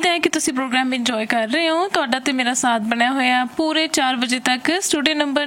ਉਮੀਦ ਹੈ ਕਿ ਤੁਸੀਂ ਪ੍ਰੋਗਰਾਮ ਇੰਜੋਏ ਕਰ ਰਹੇ ਹੋ। ਤੁਹਾਡਾ ਤੇ ਮੇਰਾ ਸਾਥ ਬਣਿਆ ਹੋਇਆ ਪੂਰੇ 4 ਵਜੇ ਤੱਕ। ਸਟੂਡੀਓ ਨੰਬਰ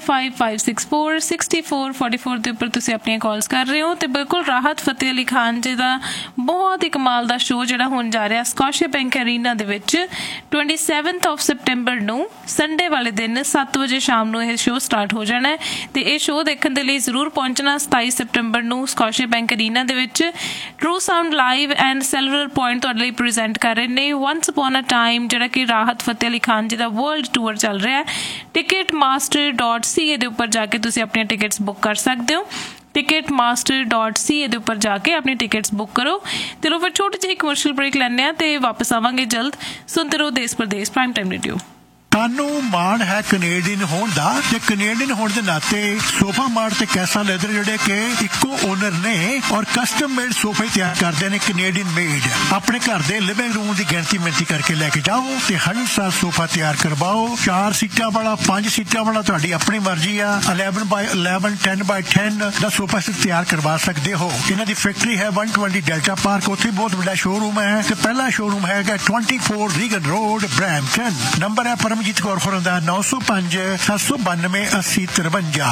9055646444 ਦੇ ਉੱਪਰ ਤੁਸੀਂ ਆਪਣੀਆਂ ਕਾਲਸ ਕਰ ਰਹੇ ਹੋ ਤੇ ਬਿਲਕੁਲ ਰਾਹਤ ਫਤਿਹ ਅਲੀ ਖਾਨ ਜੀ ਦਾ ਬਹੁਤ ਹੀ ਕਮਾਲ ਦਾ ਸ਼ੋਅ ਜਿਹੜਾ ਹੋਣ ਜਾ ਰਿਹਾ ਸਕਾਸ਼ੀਆ ਬੈਂਕ ਅਰੀਨਾ ਦੇ ਵਿੱਚ 27 ਸੈਪਟੈਂਬਰ ਨੂੰ ਸੰਡੇ ਵਾਲੇ ਦਿਨ 7 ਵਜੇ ਸ਼ਾਮ ਨੂੰ ਇਹ ਸ਼ੋਅ ਸਟਾਰਟ ਹੋ ਜਾਣਾ ਹੈ ਤੇ ਇਹ ਸ਼ੋਅ ਦੇਖਣ ਦੇ ਲਈ ਜ਼ਰੂਰ ਪਹੁੰਚਣਾ 27 ਸੈਪਟੈਂਬਰ ਨੂੰ ਸਕਾਸ਼ੀਆ ਬੈਂਕ ਅਰੀਨਾ ਦੇ ਵਿੱਚ। True sound live and cellular point ਤੁਹਾਡੇ ਲਈ ਪ੍ਰੈਜ਼ੈਂਟ ਕਰ ਰਹੇ ਨੇ ਵਨਸ ਅਪਨ ਅ ਟਾਈਮ, ਜਿਹੜਾ ਕਿ ਰਾਹਤ ਫਤਿਹ ਅਲੀ ਖਾਨ ਜੀ ਦਾ ਵਰਲਡ ਟੂਰ ਚੱਲ ਰਿਹਾ ਹੈ। ticketmaster.ca ਦੇ ਉੱਪਰ ਜਾ ਕੇ ਤੁਸੀਂ ਆਪਣੀਆਂ ਟਿਕਟਸ ਬੁੱਕ ਕਰ ਸਕਦੇ ਹੋ। ticketmaster.ca ਦੇ ਉੱਪਰ ਜਾ ਕੇ ਆਪਣੀ ਟਿਕਟਸ ਬੁੱਕ ਕਰੋ। ਤੇ ਲੋ ਫਿਰ ਛੋਟੀ ਜਿਹੀ ਕਮਰਸ਼ੀਅਲ ਬ੍ਰੇਕ ਲੈਂਦੇ ਹਾਂ ਤੇ ਵਾਪਸ ਆਵਾਂਗੇ ਜਲਦ। ਸੁਣਦੇ ਰਹੋ ਦੇਸ਼ ਪ੍ਰਦੇਸ਼ ਪ੍ਰਾਈਮ ਟਾਈਮ ਰੇਡੀਓ। ਸਾਨੂੰ ਮਾਣ ਹੈ ਕੈਨੇਡੀਅਨ ਹੋਣ ਦਾ ਤੇ ਕੈਨੇਡੀਅਨ ਹੋਣ ਦੇ ਨਾਤੇ ਸੋਫਾ ਮਾਰਟ ਤੇ ਕੈਸਾ ਲੈਦਰ ਜਿਹੜੇ ਕਿ ਇੱਕੋ ਓਨਰ ਨੇ ਔਰ ਕਸਟਮ ਮੇਡ ਸੋਫੇ ਤਿਆਰ ਕਰਦੇ ਨੇ ਕੈਨੇਡੀਅਨ ਮੇਡ। ਆਪਣੇ ਘਰ ਦੇ ਲਿਵਿੰਗ ਰੂਮ ਦੀ ਗਿਣਤੀ ਮਿਣਤੀ ਕਰਕੇ ਲੈ ਕੇ ਜਾਓ ਤੇ 100 ਸੋਫਾ ਤਿਆਰ ਕਰਵਾਓ। 4 ਸੀਟਾਂ ਵਾਲਾ 5 ਸੀਟਾਂ ਵਾਲਾ ਤੁਹਾਡੀ ਆਪਣੀ ਮਰਜ਼ੀ ਆ। 11x11 10x10 ਦਾ ਸੋਫਾ ਸੈਟ ਤਿਆਰ ਕਰਵਾ ਸਕਦੇ ਹੋ। ਇਹਨਾਂ ਦੀ ਫੈਕਟਰੀ ਹੈ 120 ਡੈਲਟਾ ਪਾਰਕ, ਉੱਥੇ ਬਹੁਤ ਵੱਡਾ ਸ਼ੋਰੂਮ ਹੈ ਤੇ ਪਹਿਲਾ ਸ਼ੋਰੂਮ ਹੈਗਾ 24 ਰੀਗਨ ਰੋਡ ਬ੍ਰੈਂਪਟਨ। ਨੰਬਰ ਹੈ परमजीत कौर होर दा 905-792-8053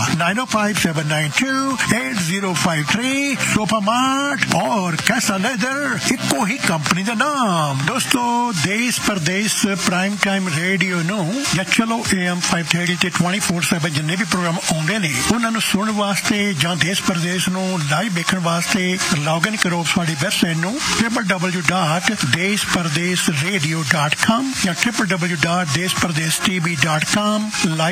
9057928053। सोफा मार्ट और कैसा लेदर इको ही कंपनी का नाम। दोस्तों देश प्रदेश प्राइम टाइम रेडियो नु या चलो AM 530 ते 24/7 जिन्ने भी प्रोग्राम आउंदे ने उन्हां नु सुनन वास्ते जां देश प्रदेश नु लाइव देखण वास्ते लॉगिन करो साडी वेबसाइट नु www.deshpardeshradio.com या www.deshpardeshtv.com। लाइव